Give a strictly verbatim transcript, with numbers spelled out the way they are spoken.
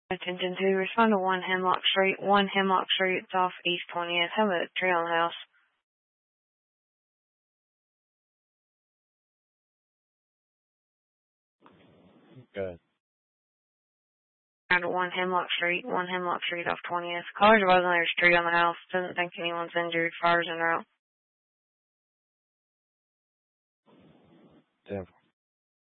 Attention to respond to one Hemlock Street. One Hemlock Street, it's off East twentieth. Have a tree on the house. Good. Down to one Hemlock Street. One Hemlock Street off twentieth. Callers are buzzing, there's a tree on the house. Doesn't think anyone's injured. Fire's en route. Denver.